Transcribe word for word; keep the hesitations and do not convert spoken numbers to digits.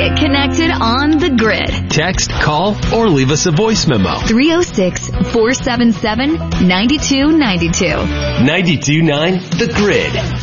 Get connected on the grid. Text, call, or leave us a voice memo. three oh six, four seven seven, nine two nine two. ninety-two point nine The Grid.